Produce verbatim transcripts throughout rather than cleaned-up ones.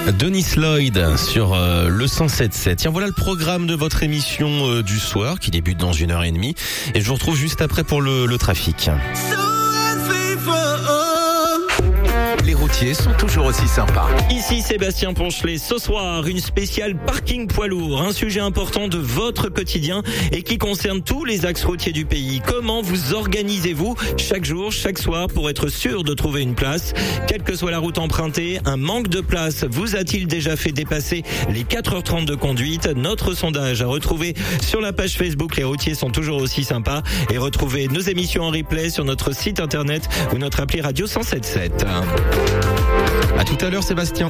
Denis Lloyd sur euh, le cent sept sept. Tiens, voilà le programme de votre émission euh, du soir qui débute dans une heure et demie. Et je vous retrouve juste après pour le, le trafic. Les routiers sont toujours aussi sympas. Ici Sébastien Ponchelet. Ce soir, une spéciale parking poids lourd. Un sujet important de votre quotidien et qui concerne tous les axes routiers du pays. Comment vous organisez-vous chaque jour, chaque soir pour être sûr de trouver une place? Quelle que soit la route empruntée, un manque de place vous a-t-il déjà fait dépasser les quatre heures trente de conduite? Notre sondage à retrouver sur la page Facebook. Les routiers sont toujours aussi sympas. Et retrouvez nos émissions en replay sur notre site internet ou notre appli radio cent sept sept. À tout à l'heure, Sébastien.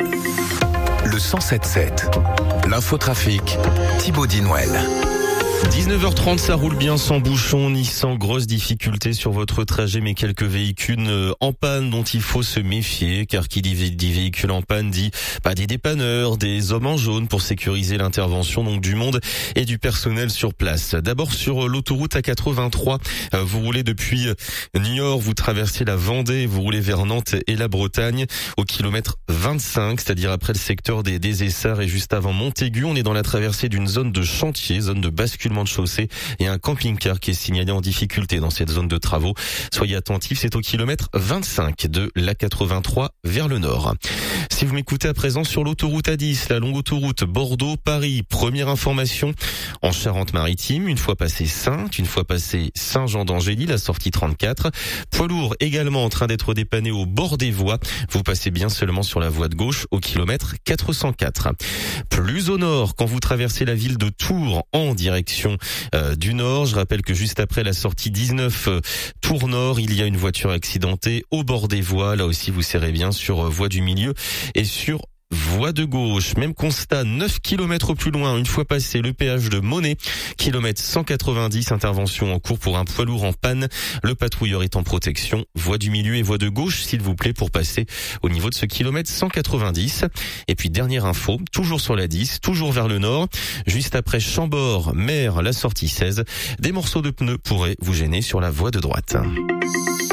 Le cent sept sept. L'infotrafic. Thibaut Dinouel. dix-neuf heures trente, ça roule bien sans bouchon ni sans grosses difficultés sur votre trajet, mais quelques véhicules en panne dont il faut se méfier, car qui dit, dit véhicule en panne dit bah, des dépanneurs, des hommes en jaune pour sécuriser l'intervention donc du monde et du personnel sur place. D'abord sur l'autoroute A quatre-vingt-trois, vous roulez depuis Niort, vous traversez la Vendée, vous roulez vers Nantes et la Bretagne au kilomètre vingt-cinq, c'est-à-dire après le secteur des, des Essarts et juste avant Montaigu. On est dans la traversée d'une zone de chantier, zone de basculement de chaussée et un camping-car qui est signalé en difficulté dans cette zone de travaux. Soyez attentifs, c'est au kilomètre vingt-cinq de l'A quatre-vingt-trois vers le nord. Si vous m'écoutez à présent sur l'autoroute A dix, la longue autoroute Bordeaux-Paris, première information en Charente-Maritime, une fois passé Saintes, une fois passé Saint-Jean-d'Angély, la sortie trente-quatre. Poids lourd également en train d'être dépanné au bord des voies. Vous passez bien seulement sur la voie de gauche au kilomètre quatre cent quatre. Plus au nord, quand vous traversez la ville de Tours en direction Euh, du nord, je rappelle que juste après la sortie dix-neuf euh, Tours Nord, il y a une voiture accidentée au bord des voies. Là aussi, vous serrez bien sur euh, voie du milieu et sur voie de gauche. Même constat, neuf kilomètres plus loin, une fois passé le péage de Monet, kilomètre cent quatre-vingt-dix, intervention en cours pour un poids lourd en panne. Le patrouilleur est en protection. Voie du milieu et voie de gauche, s'il vous plaît, pour passer au niveau de ce kilomètre cent quatre-vingt-dix. Et puis, dernière info, toujours sur la dix, toujours vers le nord, juste après Chambord, Mer, la sortie seize, des morceaux de pneus pourraient vous gêner sur la voie de droite.